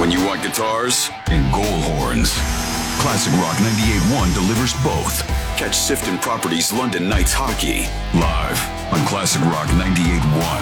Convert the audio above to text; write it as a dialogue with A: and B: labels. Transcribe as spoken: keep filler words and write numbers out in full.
A: When you want guitars and goal horns, Classic Rock ninety-eight point one delivers both. Catch Sifton Properties London Knights Hockey live on Classic Rock ninety-eight point one.